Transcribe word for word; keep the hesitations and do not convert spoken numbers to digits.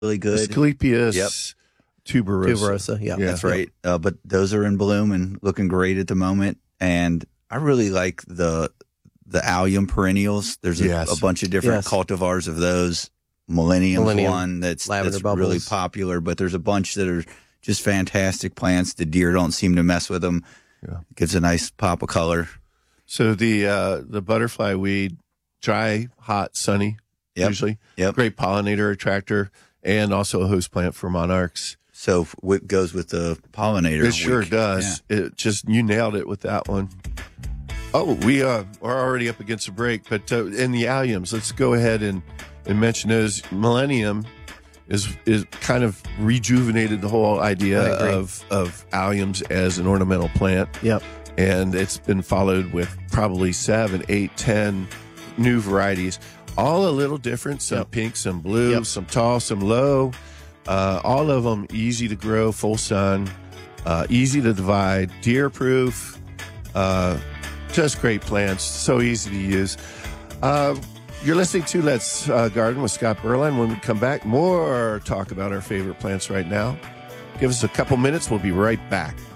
really good. Asclepias Yep. tuberosa. Tuberosa, yeah. Yeah. That's right. Uh, but those are in bloom and looking great at the moment. And I really like the the allium perennials. There's a, Yes. a bunch of different Yes. cultivars of those. Millennium's Millennium, one that's, lavender that's bubbles. really popular, but there's a bunch that are just fantastic plants. The deer don't seem to mess with them. Yeah. Gives a nice pop of color. So the uh, the butterfly weed, dry, hot, sunny, Yep. usually. Yep. Great pollinator attractor, and also a host plant for monarchs. So what goes with the pollinator? It sure week. does. It just you nailed it with that one. Oh, we uh, are already up against a break, but uh, in the alliums, let's go ahead and, and mention those. Millennium is is kind of rejuvenated the whole idea I agree. of of alliums as an ornamental plant. Yep. And it's been followed with probably seven, eight, ten new varieties, all a little different. Some Yep. pink, some blue, Yep. some tall, some low. Uh, all of them easy to grow, full sun, uh, easy to divide, deer proof. Uh, just great plants, so easy to use. Uh, you're listening to Let's uh, Garden with Scott Berline. When we come back, more talk about our favorite plants right now. Give us a couple minutes. We'll be right back.